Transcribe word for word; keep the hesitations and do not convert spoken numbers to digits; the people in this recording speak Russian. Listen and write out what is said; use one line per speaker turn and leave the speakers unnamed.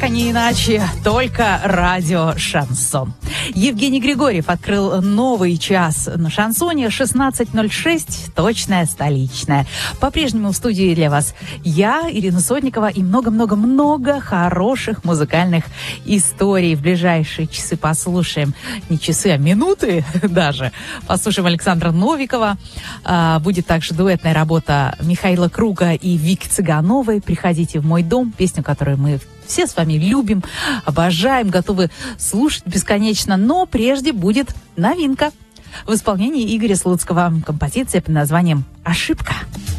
а не иначе, только радио «Шансон». Евгений Григорьев открыл новый час на «Шансоне». шестнадцать ноль шесть, точная столичная. По-прежнему в студии для вас я, Ирина Сотникова, и много-много-много хороших музыкальных историй. В ближайшие часы послушаем, не часы, а минуты даже, послушаем Александра Новикова. Будет также дуэтная работа Михаила Круга и Вики Цыгановой «Приходите в мой дом», песню, которую мы все с вами любим, обожаем, готовы слушать бесконечно. Но прежде будет новинка в исполнении Игоря Слуцкого. Композиция под названием «Ошибка».